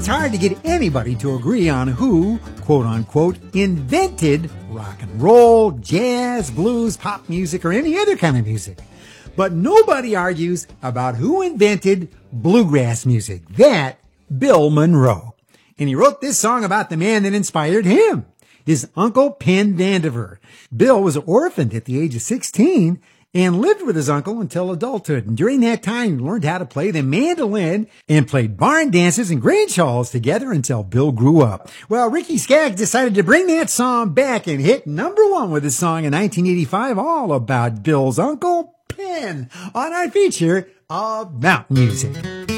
it's hard to get anybody to agree on who, quote unquote, invented rock and roll, jazz, blues, pop music, or any other kind of music. But nobody argues about who invented bluegrass music. That, Bill Monroe. And he wrote this song about the man that inspired him, his uncle Pen Vandiver. Bill was orphaned at the age of 16 and lived with his uncle until adulthood. And during that time, he learned how to play the mandolin and played barn dances and grange halls together until Bill grew up. Well, Ricky Skaggs decided to bring that song back and hit #1 with his song in 1985, all about Bill's uncle Pen, on our feature of mountain music.